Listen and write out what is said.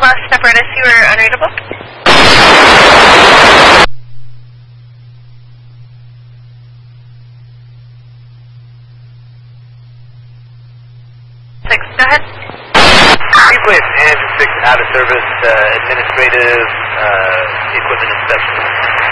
last apparatus, you were unreadable. Six, go ahead. Engine 6 out of service, administrative equipment inspection.